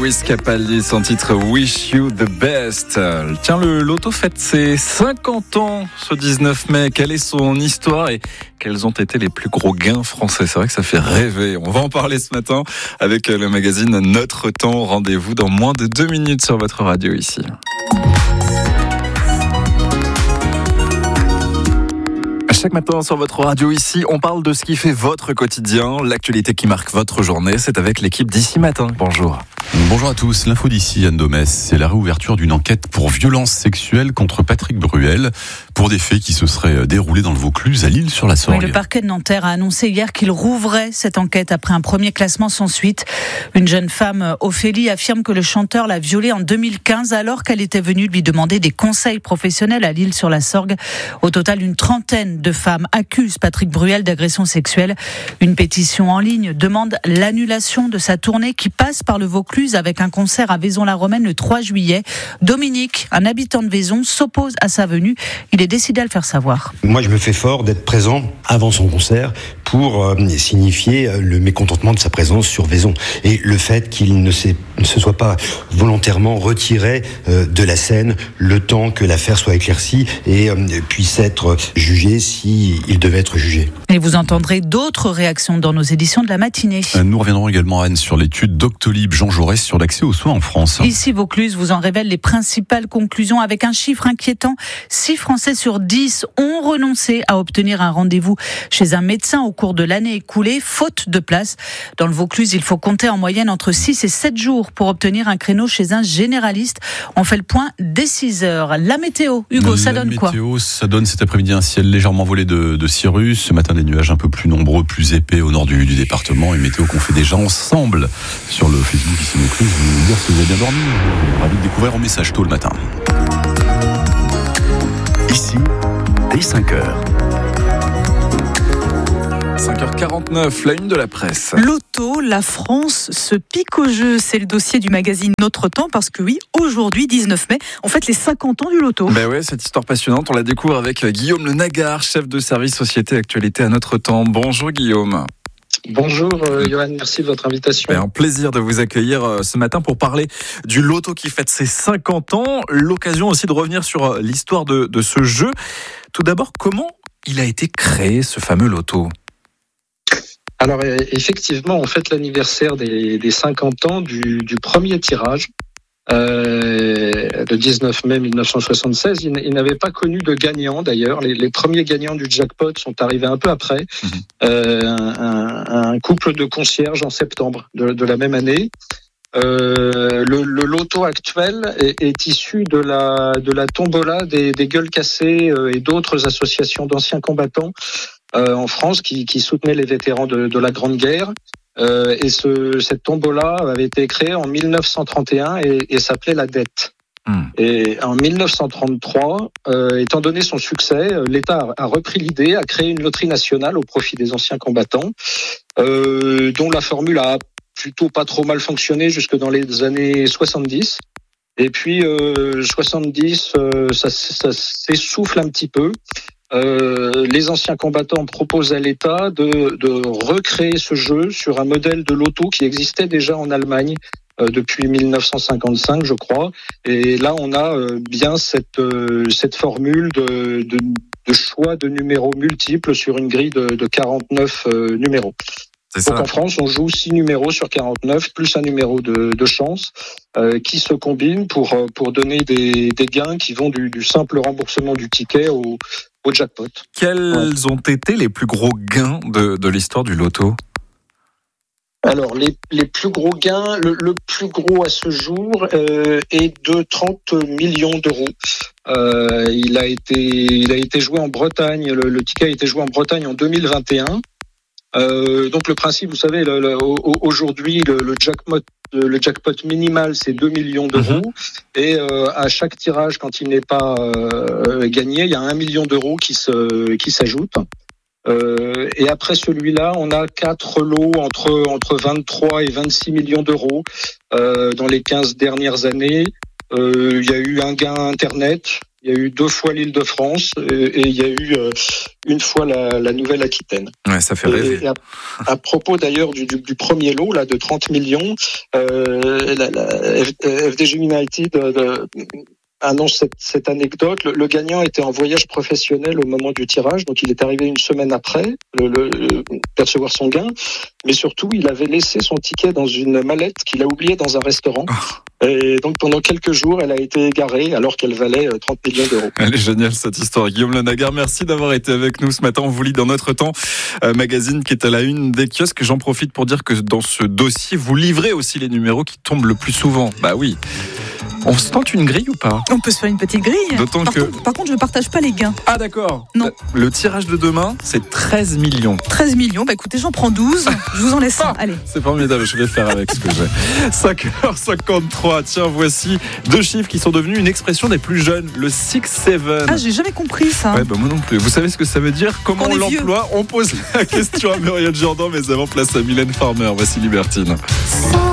Lewis Capaldi, son titre Wish You the Best. Tiens, le loto fête ses 50 ans ce 19 mai. Quelle est son histoire et quels ont été les plus gros gains français? C'est vrai que ça fait rêver. On va en parler ce matin avec le magazine Notre Temps. Rendez-vous dans moins de 2 minutes sur votre radio ici. Chaque matin sur votre radio ici, on parle de ce qui fait votre quotidien, l'actualité qui marque votre journée. C'est avec l'équipe d'Ici Matin. Bonjour. Bonjour à tous. L'info d'ici, Anne Domès, c'est la réouverture d'une enquête pour violence sexuelle contre Patrick Bruel pour des faits qui se seraient déroulés dans le Vaucluse à l'Isle-sur-la-Sorgue. Oui, le parquet de Nanterre a annoncé hier qu'il rouvrait cette enquête après un premier classement sans suite. Une jeune femme, Ophélie, affirme que le chanteur l'a violée en 2015 alors qu'elle était venue lui demander des conseils professionnels à l'Isle-sur-la-Sorgue. Au total, une trentaine de femmes accusent Patrick Bruel d'agression sexuelle. Une pétition en ligne demande l'annulation de sa tournée qui passe par le Vaucluse avec un concert à Vaison-la-Romaine le 3 juillet. Dominique, un habitant de Vaison, s'oppose à sa venue. Il est décidé à le faire savoir. Moi, je me fais fort d'être présent avant son concert pour signifier le mécontentement de sa présence sur Vaison. Et le fait qu'il ne se soit pas volontairement retiré de la scène le temps que l'affaire soit éclaircie et puisse être jugé s'il devait être jugé. Et vous entendrez d'autres réactions dans nos éditions de la matinée. Nous reviendrons également, Anne, sur l'étude Doctolib Jean Jaurès sur l'accès aux soins en France. Ici, Vaucluse vous en révèle les principales conclusions avec un chiffre inquiétant. 6 Français sur 10 ont renoncé à obtenir un rendez-vous chez un médecin au cours de l'année écoulée, faute de place. Dans le Vaucluse, il faut compter en moyenne entre 6 et 7 jours pour obtenir un créneau chez un généraliste. On fait le point dès 6 heures. La météo, Hugo, ça donne quoi? La météo, ça donne cet après-midi un ciel légèrement volé de cirrus. Ce matin, des nuages un peu plus nombreux, plus épais au nord du département. Et météo qu'on fait déjà ensemble sur le Facebook ici Vaucluse. Vous nous dire si vous avez bien dormi. Ravi de découvrir vos messages tôt le matin. Ici, dès 5h. 5h49, la une de la presse. Loto, la France se pique au jeu. C'est le dossier du magazine Notre Temps parce que oui, aujourd'hui, 19 mai, on fête les 50 ans du loto. Ben ouais, cette histoire passionnante, on la découvre avec Guillaume Le Nagar, chef de service Société Actualité à Notre Temps. Bonjour Guillaume. Bonjour Johan, merci de votre invitation. Un plaisir de vous accueillir ce matin pour parler du loto qui fête ses 50 ans. L'occasion aussi de revenir sur l'histoire de ce jeu. Tout d'abord, comment il a été créé ce fameux loto ? Alors effectivement, on fête l'anniversaire des 50 ans du premier tirage. Le 19 mai 1976, il n'avait pas connu de gagnant d'ailleurs. Les premiers gagnants du jackpot sont arrivés un peu après. Un couple de concierges en septembre de la même année. Le loto actuel est issu de la tombola des gueules cassées et d'autres associations d'anciens combattants en France qui soutenaient les vétérans de la Grande Guerre. Et cette tombola avait été créée en 1931 et s'appelait la dette. Et en 1933, étant donné son succès, l'État a repris l'idée, a créé une loterie nationale au profit des anciens combattants, dont la formule a plutôt pas trop mal fonctionné jusque dans les années 70. Et puis 70, ça s'essouffle un petit peu. Les anciens combattants proposent à l'État de recréer ce jeu sur un modèle de loto qui existait déjà en Allemagne depuis 1955, je crois. Et là, on a bien cette formule de choix de numéros multiples sur une grille de 49 numéros. Donc en France, on joue 6 numéros sur 49, plus un numéro de chance qui se combinent pour donner des gains qui vont du simple remboursement du ticket au jackpot. Quels ont été les plus gros gains de l'histoire du loto ? Alors, les plus gros gains, le plus gros à ce jour est de 30 millions d'euros. Il a été joué en Bretagne, le ticket a été joué en Bretagne en 2021. Donc le principe, vous savez, aujourd'hui le jackpot minimal c'est 2 millions d'euros et à chaque tirage quand il n'est pas gagné, il y a 1 million d'euros qui s'ajoutent. Et après celui-là, on a 4 lots entre 23 et 26 millions d'euros dans les 15 dernières années. Il y a eu un gain Internet. Il y a eu 2 fois l'Île-de-France et il y a eu une fois la Nouvelle-Aquitaine. Ouais, ça fait rêver. Et à propos d'ailleurs du premier lot là de 30 millions, la FDJ United annonce cette anecdote. Le gagnant était en voyage professionnel au moment du tirage, donc il est arrivé une semaine après percevoir son gain, mais surtout il avait laissé son ticket dans une mallette qu'il a oubliée dans un restaurant. Et donc pendant quelques jours, elle a été égarée alors qu'elle valait 30 millions d'euros. Elle est géniale cette histoire. Guillaume Lenagar, merci d'avoir été avec nous ce matin. On vous lit dans Notre Temps, magazine qui est à la une des kiosques. J'en profite pour dire que dans ce dossier, vous livrez aussi les numéros qui tombent le plus souvent. Bah oui. On se tente une grille ou pas ? On peut se faire une petite grille. Par contre, je ne partage pas les gains. Ah d'accord. Non. Le tirage de demain, c'est 13 millions. 13 millions, bah écoutez, j'en prends 12. Je vous en laisse un. Allez. C'est formidable, je vais faire avec ce que j'ai. 5h53, tiens, voici 2 chiffres qui sont devenus une expression des plus jeunes. Le 6-7. Ah, j'ai jamais compris ça. Ouais, bah moi non plus. Vous savez ce que ça veut dire ? Comment on l'emploie ? On pose la question à Muriel Jourdan, mais avant, place à Mylène Farmer. Voici Libertine.